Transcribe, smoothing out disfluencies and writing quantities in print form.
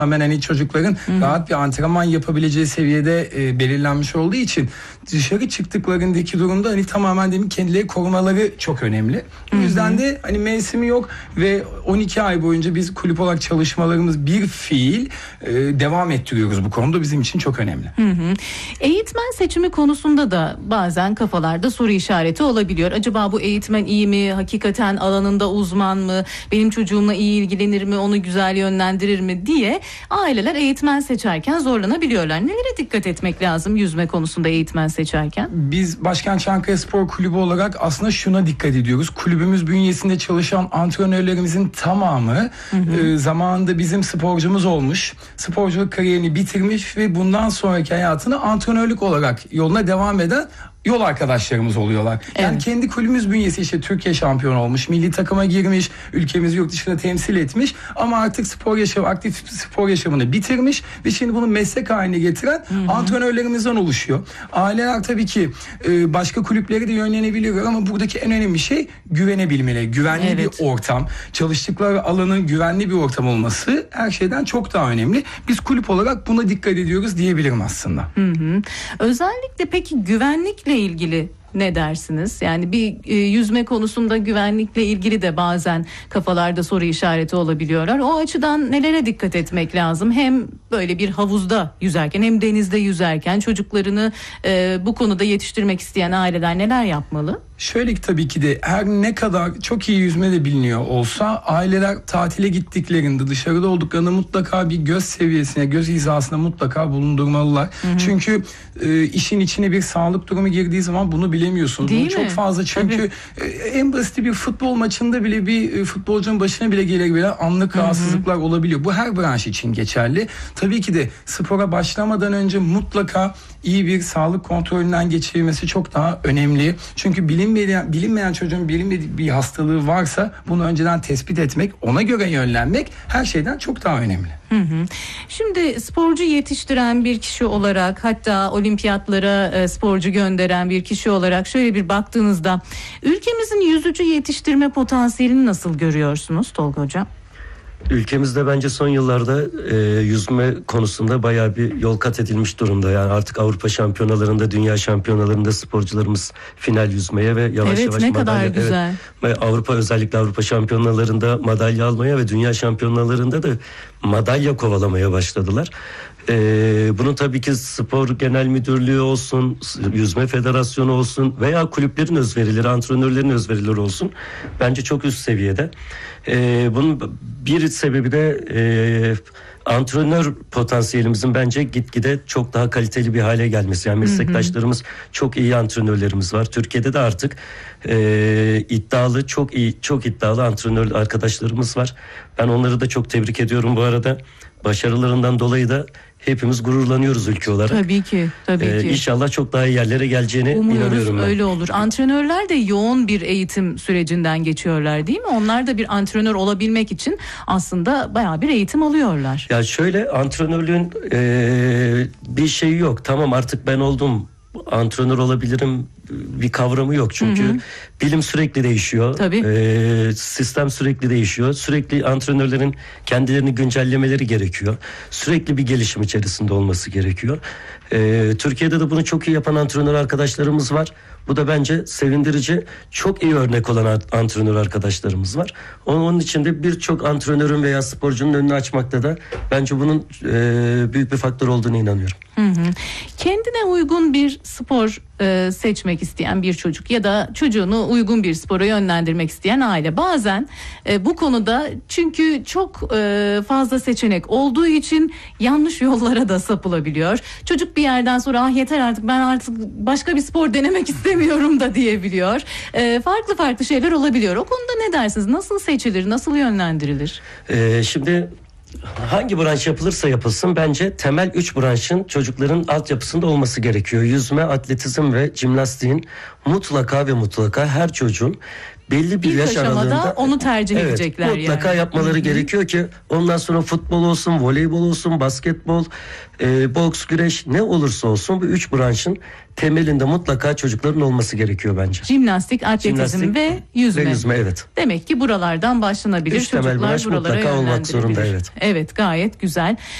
Hemen hani çocukların rahat bir antrenman yapabileceği seviyede belirlenmiş olduğu için dışarı çıktıklarındaki durumda hani tamamen demin kendileri korumaları çok önemli. O yüzden de hani mevsimi yok ve 12 ay boyunca biz kulüp olarak çalışmalarımız bir fiil devam ettiriyoruz bu konuda, bizim için çok önemli. Eğitmen seçimi konusunda da bazen kafalarda soru işareti olabiliyor. Acaba bu eğitmen iyi mi? Hakikaten alanında uzman mı? Benim çocuğumla iyi ilgilenir mi? Onu güzel yönlendirir mi diye aileler eğitmen seçerken zorlanabiliyorlar. Nelere dikkat etmek lazım yüzme konusunda eğitmen seçerken? Biz Başkent Çankaya Spor Kulübü olarak aslında şuna dikkat ediyoruz. Kulübümüz bünyesinde çalışan antrenörlerimizin tamamı zamanında bizim sporcumuz olmuş. Sporculuk kariyerini bitirmiş ve bundan sonraki hayatını antrenörlük olarak yoluna devam eden yol arkadaşlarımız oluyorlar. Yani kendi kulübümüz bünyesi işte Türkiye şampiyonu olmuş, milli takıma girmiş, ülkemizi yurt dışında temsil etmiş ama artık aktif spor yaşamını bitirmiş ve şimdi bunu meslek haline getiren antrenörlerimizden oluşuyor. Aileler tabii ki başka kulüplere de yönlenebiliyorlar ama buradaki en önemli şey güvenebilmeleri, güvenli bir ortam, çalıştıkları alanın güvenli bir ortam olması her şeyden çok daha önemli. Biz kulüp olarak buna dikkat ediyoruz diyebilirim aslında. Özellikle peki güvenlikle ilgili ne dersiniz? Yani bir yüzme konusunda güvenlikle ilgili de bazen kafalarda soru işareti olabiliyorlar. O açıdan nelere dikkat etmek lazım? Hem böyle bir havuzda yüzerken hem denizde yüzerken çocuklarını bu konuda yetiştirmek isteyen aileler neler yapmalı? Şöyle ki tabii ki de her ne kadar çok iyi yüzme de biliniyor olsa aileler tatile gittiklerinde dışarıda olduklarında mutlaka bir göz seviyesine, göz hizasına mutlaka bulundurmalılar. Çünkü işin içine bir sağlık durumu girdiği zaman bunu bilemiyorsunuz. Değil bunu çok fazla çünkü en basit bir futbol maçında bile bir futbolcunun başına bile gelebilen anlık rahatsızlıklar olabiliyor. Bu her branş için geçerli. Tabii ki de spora başlamadan önce mutlaka iyi bir sağlık kontrolünden geçirilmesi çok daha önemli. Çünkü bilinmeyen çocuğun bilinmediği bir hastalığı varsa bunu önceden tespit etmek, ona göre yönlenmek her şeyden çok daha önemli. Şimdi sporcu yetiştiren bir kişi olarak, hatta olimpiyatlara sporcu gönderen bir kişi olarak şöyle bir baktığınızda ülkemizin yüzücü yetiştirme potansiyelini nasıl görüyorsunuz Tolga Hocam? Ülkemizde bence son yıllarda yüzme konusunda bayağı bir yol kat edilmiş durumda. Yani artık Avrupa şampiyonalarında, dünya şampiyonalarında sporcularımız final yüzmeye ve yavaş yavaş ne kadar güzel. Özellikle Avrupa şampiyonalarında madalya almaya ve dünya şampiyonalarında da madalya kovalamaya başladılar. Bunun tabii ki spor genel müdürlüğü olsun, yüzme federasyonu olsun veya kulüplerin özverileri, antrenörlerin özverileri olsun bence çok üst seviyede. Bunun bir sebebi de antrenör potansiyelimizin bence gitgide çok daha kaliteli bir hale gelmesi. Yani meslektaşlarımız, çok iyi antrenörlerimiz var. Türkiye'de de artık iddialı, çok iddialı antrenör arkadaşlarımız var. Ben onları da çok tebrik ediyorum bu arada. Başarılarından dolayı da hepimiz gururlanıyoruz ülke olarak. Tabii ki. İnşallah çok daha iyi yerlere geleceğine inanıyorum ben. Öyle olur. Antrenörler de yoğun bir eğitim sürecinden geçiyorlar değil mi? Onlar da bir antrenör olabilmek için aslında bayağı bir eğitim alıyorlar. Ya şöyle, antrenörlüğün bir şeyi yok. Tamam, artık ben oldum, antrenör olabilirim bir kavramı yok. Çünkü bilim sürekli değişiyor. Sistem sürekli değişiyor. Sürekli antrenörlerin kendilerini güncellemeleri gerekiyor. Sürekli bir gelişim içerisinde olması gerekiyor. Türkiye'de de bunu çok iyi yapan antrenör arkadaşlarımız var. Bu da bence sevindirici. Çok iyi örnek olan antrenör arkadaşlarımız var. Onun için de birçok antrenörün veya sporcunun önünü açmakta da bence bunun büyük bir faktör olduğunu inanıyorum. Kendine uygun bir spor seçmek isteyen bir çocuk ya da çocuğunu uygun bir spora yönlendirmek isteyen aile bazen bu konuda, çünkü çok fazla seçenek olduğu için yanlış yollara da sapılabiliyor. Çocuk bir yerden sonra yeter artık, ben artık başka bir spor denemek istemiyorum da diyebiliyor. Farklı şeyler olabiliyor. O konuda ne dersiniz? Nasıl seçilir? Nasıl yönlendirilir? Şimdi hangi branş yapılırsa yapılsın bence temel 3 branşın çocukların altyapısında olması gerekiyor. Yüzme, atletizm ve jimnastiğin mutlaka ve mutlaka her çocuğun belli bir İlk yaş aşamada aralığında onu tercih edecekler mutlaka yani. yapmaları gerekiyor ki ondan sonra futbol olsun, voleybol olsun, basketbol, boks, güreş ne olursa olsun bu 3 branşın temelinde mutlaka çocukların olması gerekiyor bence. Jimnastik, atletizm Jimnastik ve yüzme. Ve yüzme, evet. Demek ki buralardan başlanabilir. Üç temel Çocuklar branş buralara mutlaka olmak zorunda, yönlendirilebilir. evet. Evet, gayet güzel.